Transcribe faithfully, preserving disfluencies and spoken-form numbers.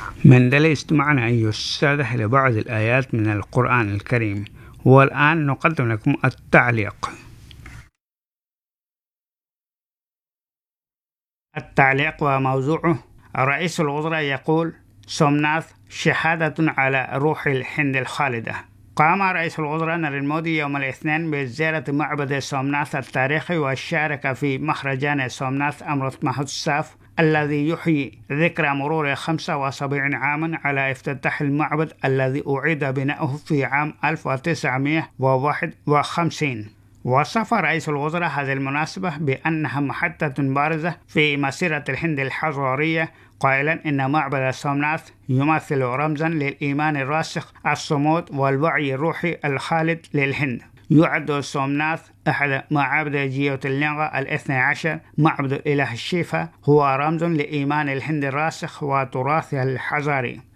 من دل استمعنا أيها السادة لبعض الآيات من القرآن الكريم، والآن نقدم لكم التعليق. التعليق وموضوعه: رئيس الوزراء يقول سومناث شهادة على روح الهند الخالدة. قام رئيس الوزراء نريندرا مودي يوم الاثنين بزيارة معبد سومناث التاريخي، وشارك في مهرجان سومناث أمرت مهوتساف الذي يحيي ذكرى مرور خمسة وسبعين عاما على افتتاح المعبد الذي أعيد بناؤه في عام ألف وتسعمائة وواحد وخمسين. وصف رئيس الوزراء هذه المناسبة بأنها محطة بارزة في مسيرة الهند الحضارية، قائلا إن معبد سومناث يمثل رمزا للإيمان الراسخ، الصمود والوعي الروحي الخالد للهند. يعد سومناث أحد معابد جيوترلينغا الاثنى عشر، معبد الإله الشيفا، هو رمز لإيمان الهند الراسخ وتراثها الحضاري.